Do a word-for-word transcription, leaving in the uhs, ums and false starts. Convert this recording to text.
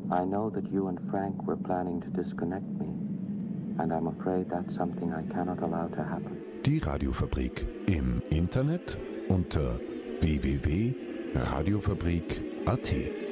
I know that you and Frank were planning to disconnect me, and I'm afraid that's something I cannot allow to happen. Die Radiofabrik im Internet unter w w w punkt radiofabrik punkt a t.